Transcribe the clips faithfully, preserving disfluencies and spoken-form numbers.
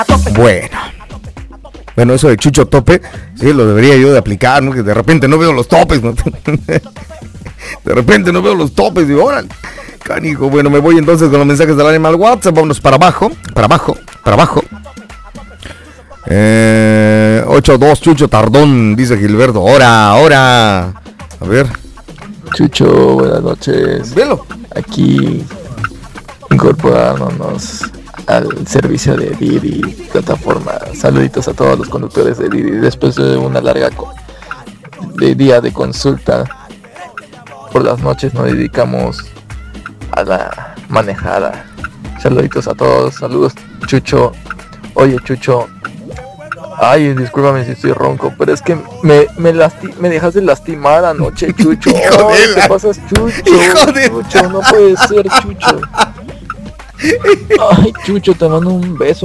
Bueno. Bueno, eso de Chucho Tope, sí, lo debería yo de aplicar, ¿no? Que de repente no veo los topes, ¿no? De repente no veo los topes, digo, órale, canijo. Bueno, me voy entonces con los mensajes del Animal WhatsApp. Vámonos para abajo, para abajo, para abajo. Eh, ocho dos, Chucho Tardón, dice Gilberto. Ahora, ahora. A ver. Chucho, buenas noches. Velo. Aquí incorporándonos al servicio de Didi plataforma. Saluditos a todos los conductores de Didi. Después de una larga co- de día de consulta, por las noches nos dedicamos a la manejada. Saluditos a todos. Saludos, Chucho. Oye, Chucho. Ay, discúlpame si estoy ronco, pero es que me, me, lasti- me dejaste lastimar anoche, Chucho. Hijo Ay, de ¿qué la... pasas, Chucho? Hijo de Chucho, no puede ser, Chucho. Ay, Chucho, te mando un beso.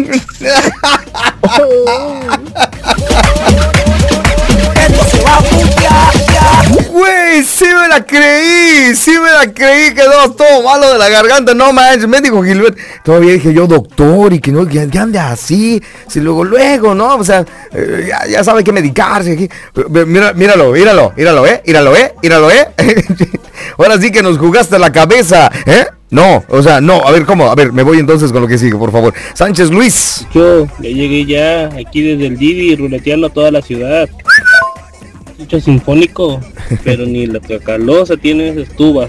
Güey, sí me la creí, sí me la creí, quedó todo malo de la garganta, no manches, me dijo Gilbert, todavía dije yo doctor y que no, que, que ande así, si luego, luego, ¿no? O sea, eh, ya, ya sabe que medicarse, aquí. Mira, míralo, míralo, míralo, eh, míralo, eh, míralo, eh, ahora sí que nos jugaste la cabeza, eh. No, o sea, no, a ver, ¿cómo? A ver, me voy entonces con lo que sigue, por favor. Sánchez Luis. Yo ya llegué ya, aquí desde el Didi, ruleteando toda la ciudad. Chucho sinfónico, pero ni la Tracalosa tiene esas tubas.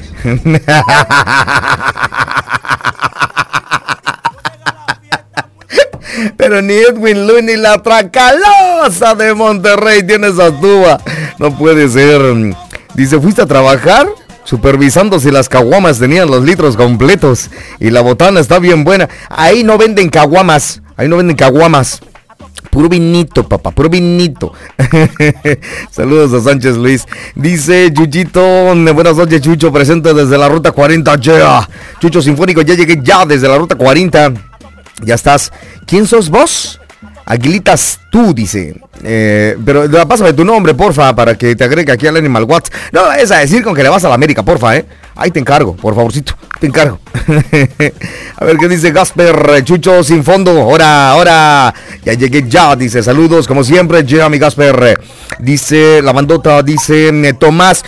Pero ni Edwin Lue ni la Tracalosa de Monterrey tiene esa tuba. No puede ser. Dice, ¿fuiste a trabajar? Supervisando si las caguamas tenían los litros completos. Y la botana está bien buena. Ahí no venden caguamas. Ahí no venden caguamas. Puro vinito, papá, puro vinito. Saludos a Sánchez Luis. Dice Chuchito, buenas noches, Chucho, presente desde la ruta cuarenta. Yeah. Chucho Sinfónico, ya llegué ya desde la ruta cuarenta. Ya estás. ¿Quién sos vos? Aguilitas tú, dice. Eh, pero pásame tu nombre, porfa, para que te agregue aquí al Animal WhatsApp. No me vayas a decir con que le vas a la América, porfa, eh. Ahí te encargo, por favorcito, te encargo. A ver qué dice Gasper, Chucho sin fondo. Ahora, ahora. Ya llegué ya, dice. Saludos, como siempre, ya mi Gasper. Dice la bandota, dice Tomás.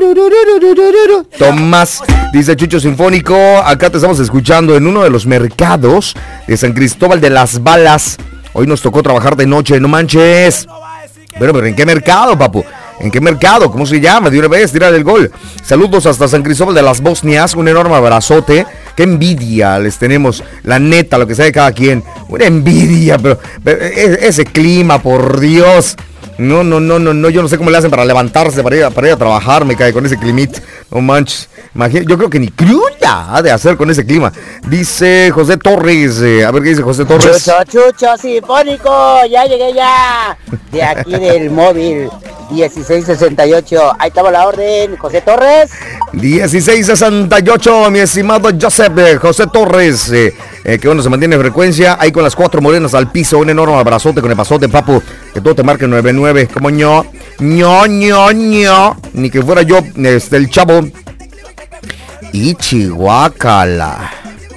Tomás, dice Chucho Sinfónico. Acá te estamos escuchando en uno de los mercados de San Cristóbal de las Balas. Hoy nos tocó trabajar de noche, no manches. Pero, pero ¿en qué mercado, papu? ¿En qué mercado? ¿Cómo se llama? De una vez, tirar el gol. Saludos hasta San Cristóbal de las Bosnias. Un enorme abrazote. Qué envidia les tenemos. La neta, lo que sea de cada quien. Una envidia, pero, pero ese clima, por Dios. No, no, no, no, no. Yo no sé cómo le hacen para levantarse, para ir, para ir a trabajar. Me cae con ese climit. No manches. Imagínate, yo creo que ni cruda ha de hacer con ese clima. Dice José Torres. Eh, a ver qué dice José Torres. Chucho, Chucho Sinfónico. Ya llegué ya. De aquí del móvil. dieciséis sesenta y ocho. Ahí estaba la orden. José Torres. dieciséis sesenta y ocho, mi estimado Joseph. Eh, José Torres. Eh, eh, que bueno, se mantiene en frecuencia. Ahí con las cuatro morenas al piso. Un enorme abrazote con el pasote, papu. Que todo te marque nueve nueve. Como ño. ño, ño, ño. Ni que fuera yo, este, el chavo. Y Chihuacala.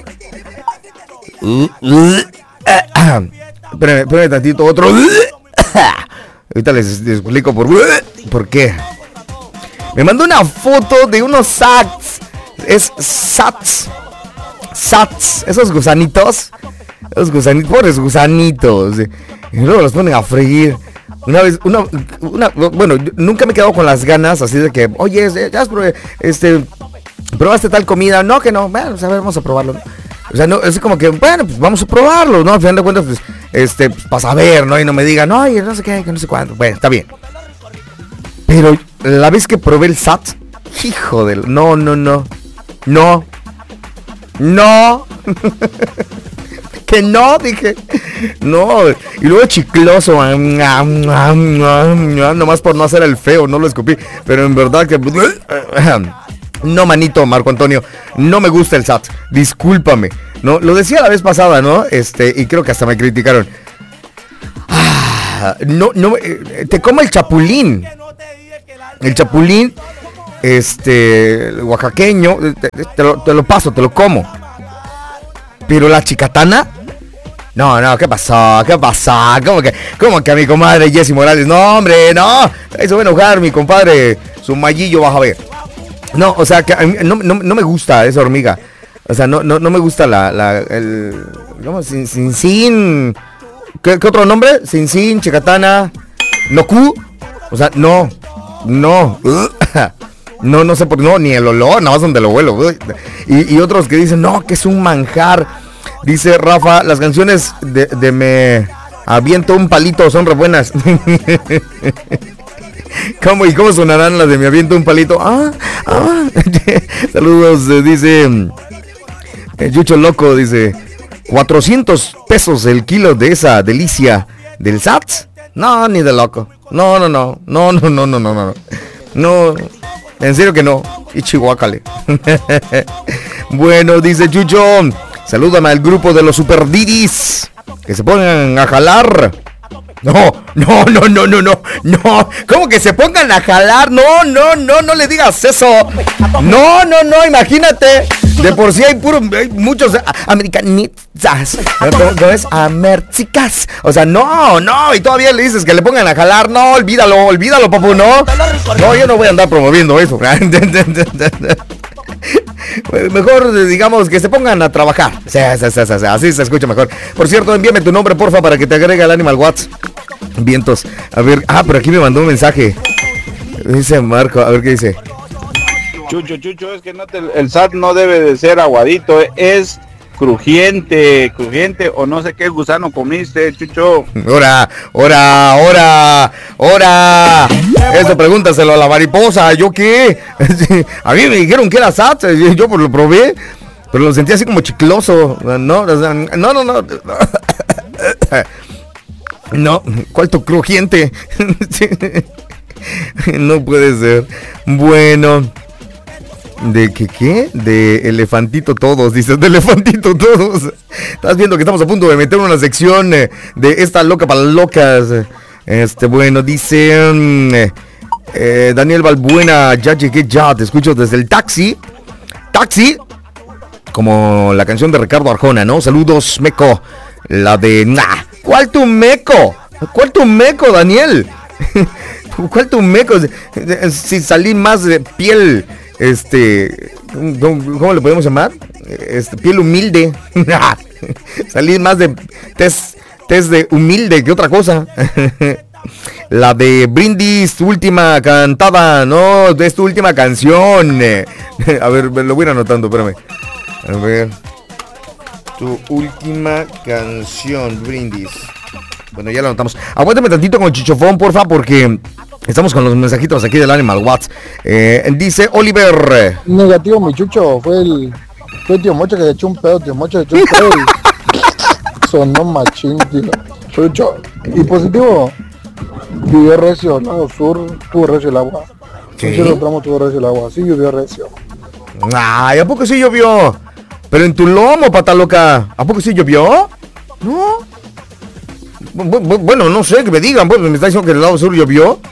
Uh, uh, espérame, espérame tantito, otro. Ahorita les, les explico por, por qué. Me mandó una foto de unos sats. Es sats. Sats. Esos gusanitos. Esos gusanitos. Pobres gusanitos. Y luego los ponen a freír. Una vez, una, una, bueno, nunca me he quedado con las ganas así de que, oye, ya has probé, este, probaste tal comida. No, que no. Bueno, pues a ver, vamos a probarlo. O sea, no, es como que, bueno, pues vamos a probarlo, ¿no? Al final de cuentas, pues, este, pues, para saber, ¿no? Y no me digan, no, oye, no sé qué, que no sé cuánto. Bueno, está bien. Pero la vez que probé el S A T, hijo de... No, no, no. No. No. Que no, dije. No. Y luego chicloso. Nomás por no hacer el feo, no lo escupí. Pero en verdad que... No, manito, Marco Antonio, no me gusta el S A T, discúlpame. No, lo decía la vez pasada, ¿no? Este, y creo que hasta me criticaron. Ah, no, no, eh, te como el chapulín. El chapulín, este, el oaxaqueño, te, te, lo, te lo paso, te lo como. Pero la chicatana, No, no, ¿qué pasó? ¿Qué pasó? ¿Cómo que, cómo que a mi comadre Jessy Morales? No, hombre, no. Eso va a enojar mi compadre. Su mallillo, vas a ver. No, o sea, que a mí no, no, no me gusta esa hormiga. O sea, no, no, no me gusta la, la, el, ¿cómo? Sin, sin, sin. ¿Qué, qué otro nombre? Sin, sin, chicatana, noku. O sea, no, no. No, no sé por no, ni el olor, nada más donde lo huelo. Y, y otros que dicen, no, que es un manjar. Dice Rafa, las canciones de, de Me Aviento un Palito son re buenas. ¿Cómo y cómo sonarán las de Me Aviento un Palito? Ah, ah. Saludos, eh, dice eh, Yucho Loco, dice cuatrocientos pesos el kilo de esa delicia del S A T S. No, ni de loco. No, no, no, no, no, no, no, no, no. No, en serio que no. Y chihuácale. Bueno, dice Chucho, salúdame al grupo de los Super Didis que se pongan a jalar. No, no, no, no, no, no, no. ¿Cómo que se pongan a jalar? No, no, no, no le digas eso. No, no, no, imagínate. De por sí hay puros, hay muchos americanistas. ¿No es? Americas. O sea, no, no. Y todavía le dices que le pongan a jalar. No, olvídalo, olvídalo, papu, no. No, yo no voy a andar promoviendo eso. Mejor digamos que se pongan a trabajar. Sí, sí, sí, sí, así se escucha mejor. Por cierto, envíame tu nombre, porfa, para que te agregue al Animal WhatsApp. Vientos. A ver, ah, pero aquí me mandó un mensaje. Dice Marco, a ver qué dice. Chucho, Chucho, es que no te, el S A T no debe de ser aguadito, es crujiente, crujiente, o no sé qué gusano comiste, Chucho. Ora, ora, ora, ora. Eso pregúntaselo a la mariposa, ¿yo qué? A mí me dijeron que era S A T, yo pues lo probé, pero lo sentí así como chicloso. No, no, no, no. No, ¿cuál tu crujiente? No puede ser. Bueno. ¿De qué qué? De elefantito todos, dices, de elefantito todos. Estás viendo que estamos a punto de meter una sección eh, de esta loca para locas. Este, bueno, dice eh, eh, Daniel Balbuena, ya llegué, ya te escucho desde el taxi. Taxi, como la canción de Ricardo Arjona, ¿no? Saludos, Meco. La de, nah, ¿cuál tu Meco? ¿Cuál tu Meco, Daniel? ¿Cuál tu Meco? Si salí más de piel... Este, ¿cómo, ¿cómo le podemos llamar? Este, piel humilde. Salí más de test, test de humilde que otra cosa. La de Brindis, última cantada, no, de esta última canción. A ver, lo voy a ir anotando, espérame. A ver. Tu última canción, Brindis. Bueno, ya lo anotamos. Aguántame tantito con Chichofón, porfa, porque estamos con los mensajitos aquí del Animal WhatsApp. Eh, dice Oliver. Negativo, mi Chucho. Fue el, fue el tío Mocho que se echó un pedo. Tío Mocho se echó un pedo y sonó machín, tío. Chucho. Y positivo, vivió recio, lado sur, tuvo recio el agua. ¿Qué? En tramo tuvo recio el agua. Sí, llovió recio. Ay, ¿a poco sí llovió? Pero en tu lomo, pata loca. ¿A poco sí llovió? No. Bueno, no sé, que me digan, pues me está diciendo que el lado sur llovió.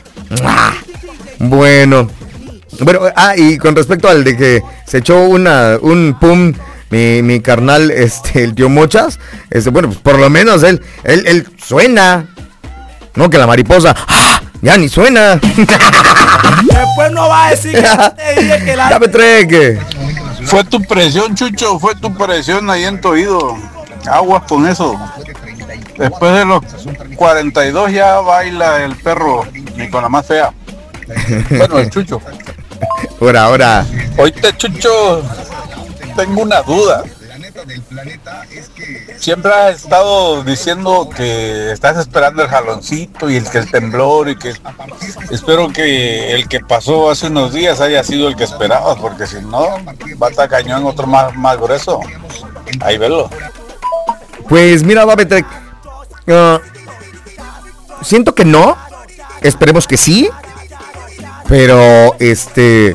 Bueno, bueno, ah, y con respecto al de que se echó una, un pum, mi, mi carnal, este, el tío Mochas, este, bueno, pues por lo menos él, él, él suena, no que la mariposa, ¡ah! Ya ni suena. Después no va a decir que te dije que la... Ya me treque. Fue tu presión, Chucho, fue tu presión ahí en tu oído. Aguas con eso. Después de los cuarenta y dos ya baila el perro, ni con la más fea. Bueno, el Chucho. Ahora, ahora. Oíste, Chucho, tengo una duda. Siempre has estado diciendo que estás esperando el jaloncito y el que el temblor y que... Espero que el que pasó hace unos días haya sido el que esperabas, porque si no, va a estar cañón otro más, más grueso. Ahí velo. Pues mira, David, uh, siento que no, esperemos que sí, pero este,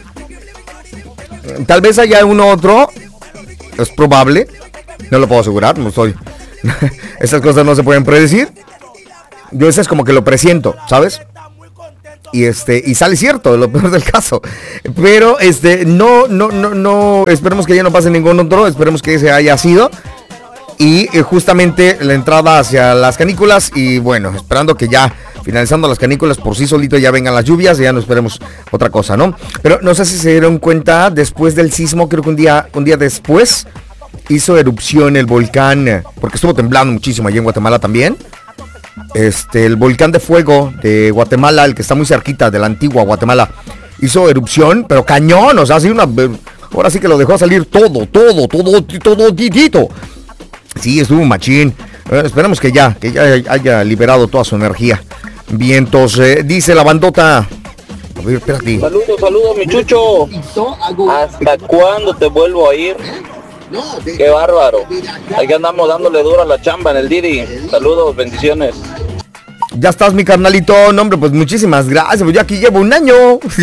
tal vez haya uno otro, es probable, no lo puedo asegurar, no soy, esas cosas no se pueden predecir, yo eso es como que lo presiento, ¿sabes? Y este, y sale cierto, lo peor del caso, pero este, no, no, no, no, esperemos que ya no pase ningún otro, esperemos que ese haya sido. y eh, justamente la entrada hacia las canículas y bueno, esperando que ya finalizando las canículas por sí solito ya vengan las lluvias y ya no esperemos otra cosa, ¿no? Pero no sé si se dieron cuenta, después del sismo, creo que un día, un día después hizo erupción el volcán, porque estuvo temblando muchísimo allí en Guatemala también. Este, el volcán de fuego de Guatemala, el que está muy cerquita de la antigua Guatemala, hizo erupción, pero cañón, o sea, así una... Ahora sí que lo dejó salir todo, todo, todo, todo, titito. Sí, estuvo machín. Eh, esperemos que ya, que ya haya liberado toda su energía. Vientos, eh, dice la bandota. A ver, espérate. Saludos, saludos, mi Chucho. ¿Hasta cuándo te vuelvo a ir? Qué bárbaro. Aquí andamos dándole duro a la chamba en el Didi. Saludos, bendiciones. Ya estás, mi carnalito. No, hombre, pues muchísimas gracias. Pues yo aquí llevo un año.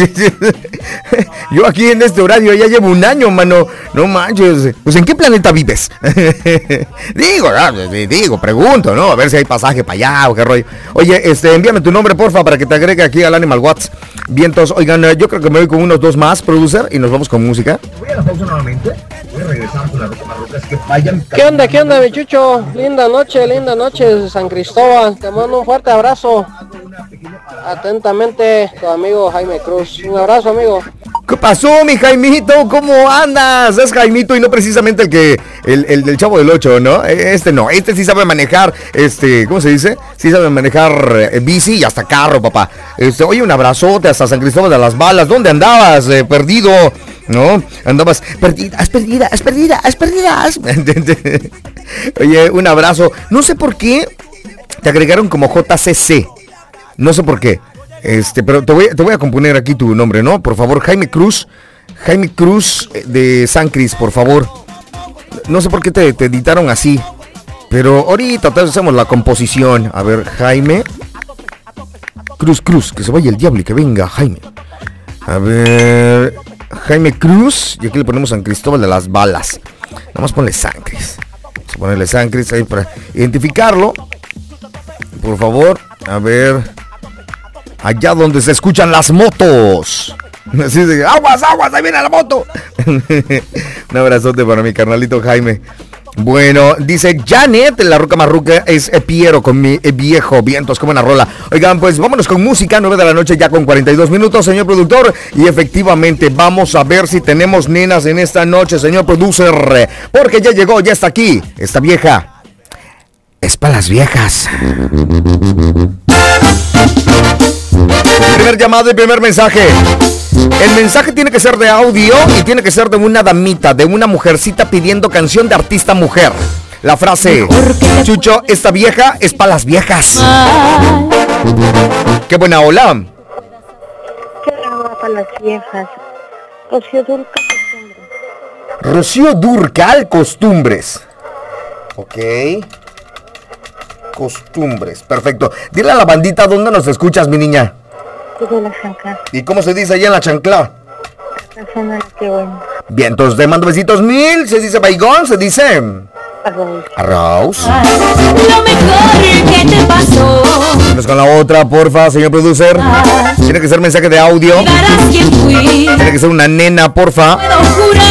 Yo aquí en este horario ya llevo un año, mano. No manches. Pues ¿en qué planeta vives? Digo, digo, pregunto, ¿no? A ver si hay pasaje para allá o qué rollo. Oye, este, envíame tu nombre, porfa, para que te agregue aquí al Animal Watts. Vientos, oigan, yo creo que me voy con unos dos más, producer, y nos vamos con música. Voy a la pausa nuevamente. Voy a regresar con la roca marrocas que vayan. ¿Qué onda, qué onda, mi Chucho? Linda noche, linda noche, San Cristóbal. Te mando un fuerte abrazo. Atentamente, tu amigo Jaime Cruz. Un abrazo, amigo. ¿Qué pasó, mi Jaimito? ¿Cómo andas? Es Jaimito y no precisamente el que el, el del Chavo del Ocho, ¿no? Este no, este sí sabe manejar, este, ¿cómo se dice? Sí sabe manejar eh, bici y hasta carro, papá. Este, oye, un abrazote hasta San Cristóbal de las Balas. ¿Dónde andabas? Eh, perdido, ¿no? Andabas perdidas, perdidas, perdidas, perdidas. Oye, un abrazo. No sé por qué te agregaron como J C C. No sé por qué. Este, pero te voy, te voy a componer aquí tu nombre, ¿no? Por favor, Jaime Cruz. Jaime Cruz de San Cris, por favor. No sé por qué te, te editaron así. Pero ahorita te hacemos la composición. A ver, Jaime Cruz, Cruz, que se vaya el diablo y que venga Jaime. A ver, Jaime Cruz. Y aquí le ponemos San Cristóbal de las Balas. Nada más ponle San Cris. Vamos a ponerle San Cris ahí para identificarlo. Por favor, a ver. Allá donde se escuchan las motos. Así de, aguas, aguas, ahí viene la moto. Un abrazote para mi carnalito Jaime. Bueno, dice Janet, la roca marruca es Piero con mi viejo vientos, como una rola. Oigan, pues vámonos con música, nueve de la noche ya con cuarenta y dos minutos, señor productor. Y efectivamente, vamos a ver si tenemos nenas en esta noche, señor producer. Porque ya llegó, ya está aquí, esta vieja. Es para las viejas. Primer llamado y primer mensaje. El mensaje tiene que ser de audio y tiene que ser de una damita, de una mujercita pidiendo canción de artista mujer. La frase, Chucho, esta vieja es para las viejas. Qué buena ola. Qué raro para las viejas. Rocío Durcal Costumbres. Rocío Durcal Costumbres. Ok. Costumbres, perfecto. Dile a la bandita dónde nos escuchas, mi niña. Desde la chancla. ¿Y cómo se dice allá en la chancla? La zona de qué bueno. Bien, entonces te mando besitos mil. ¿Se dice baigón? ¿Se dice? Arroz. Arroz. Lo mejor que te pasó. Vamos con la otra, porfa, señor producer. Tiene que ser mensaje de audio. Tiene que ser una nena, porfa. Puedo jurar.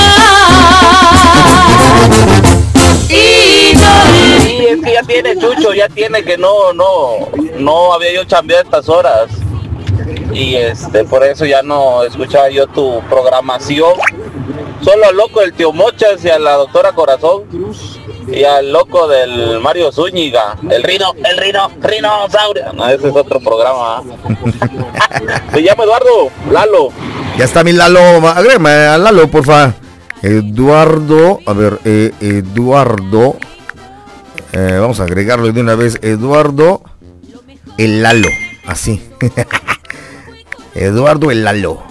Y no. Sí, es que ya tiene Chucho, ya tiene que no, no, no había yo chambeado estas horas. Y este, por eso ya no escuchaba yo tu programación. Solo al loco del tío Mochas y a la doctora Corazón. Y al loco del Mario Zúñiga. El Rino, el Rino, Rinosaurio. No, ese es otro programa. Se llama Eduardo, Lalo. Ya está mi Lalo, agrégame a Lalo, porfa. Eduardo, a ver, eh, Eduardo. Eh, vamos a agregarlo de una vez. Eduardo, el Lalo. Así. Eduardo el Lalo.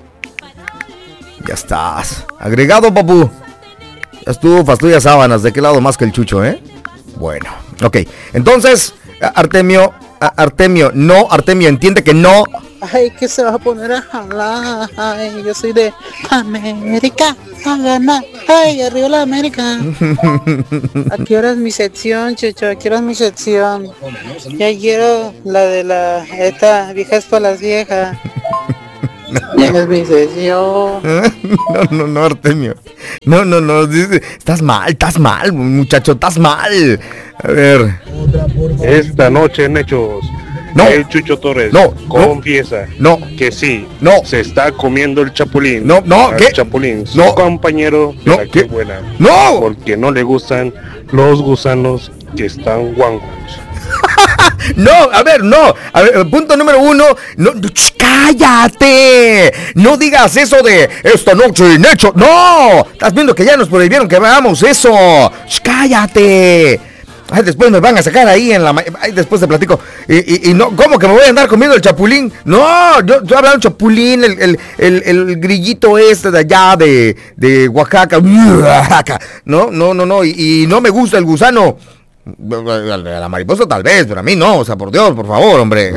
Ya estás. Agregado, papu. Ya estuvo fastudia sábanas. ¿De qué lado más que el Chucho, eh? Bueno, ok. Entonces, Artemio, Artemio, no, Artemio, entiende que no. Ay, que se va a poner a jalar. Ay, yo soy de América. A ganar. Ay, arriba la América. ¿A qué hora es mi sección, Chucho? ¿A qué hora es mi sección? Ya quiero la de la... Esta vieja es para las viejas. Tienes mi sesión. No, no, no, Artemio. No, no, no. Estás mal, estás mal, muchacho, estás mal. A ver. Esta noche en Hechos, no. el Chucho Torres no, confiesa no, que sí, no. se está comiendo el chapulín. No, no, el ¿qué? Chapulín, su no. compañero de no, la ¿qué? que buena. No. Porque no le gustan los gusanos que están guangos. No, a ver, no. A ver, punto número uno. No, no, ch, cállate. No digas eso de esta noche en Hecho. No. Estás viendo que ya nos prohibieron que veamos eso. Ch, cállate. Ay, después me van a sacar ahí en la... Ay, después te platico. Y, y, y no, ¿cómo que me voy a andar comiendo el chapulín? No, yo estoy hablando del chapulín, el, el, el, el grillito este de allá de, de Oaxaca. No, no, no, no. Y, y no me gusta el gusano. A la mariposa tal vez, pero a mí no. O sea, por Dios, por favor, hombre.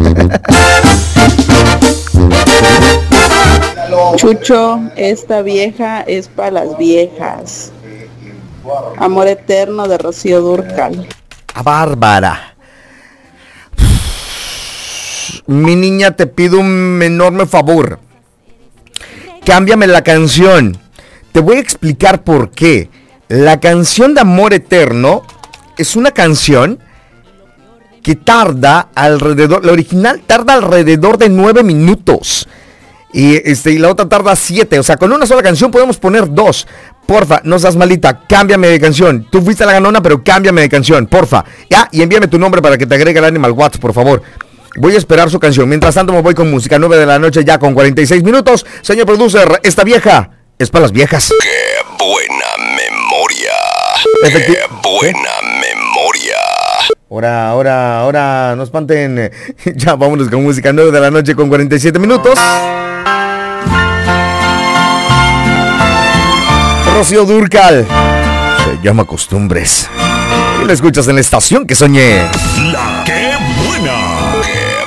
Chucho, esta vieja es para las viejas. Amor eterno de Rocío Dúrcal. A Bárbara. Mi niña, te pido un enorme favor. Cámbiame la canción. Te voy a explicar por qué. La canción de Amor Eterno es una canción que tarda alrededor, la original tarda alrededor de nueve minutos. Y, este, y la otra tarda siete. O sea, con una sola canción podemos poner dos. Porfa, no seas malita, cámbiame de canción. Tú fuiste la ganona, pero cámbiame de canción, porfa. Ya, y envíame tu nombre para que te agregue el Animal WhatsApp, por favor. Voy a esperar su canción. Mientras tanto me voy con música. nueve de la noche ya con cuarenta y seis minutos. Señor producer, esta vieja es para las viejas. ¡Qué buena memoria! Efecti- ¡Qué buena memoria! Ahora, ahora, ahora, no espanten. Ya, vámonos con música. nueve de la noche con cuarenta y siete minutos. Rocío Dúrcal. Se llama Costumbres. Y lo escuchas en la estación que soñé. La que buena.